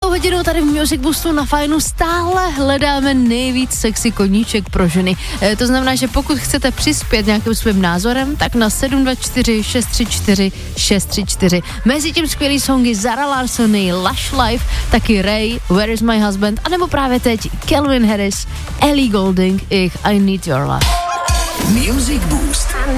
hodinu tady v Music Boostu na Fajnu stále hledáme nejvíc sexy koníček pro ženy. To znamená, že pokud chcete přispět nějakým svým názorem, tak na 724 634 634. Mezi tím skvělý songy Zara Larsony, Lush Life, taky Ray, Where is my husband, anebo právě teď Calvin Harris, Ellie Goulding, I Need Your Love. Music Boost.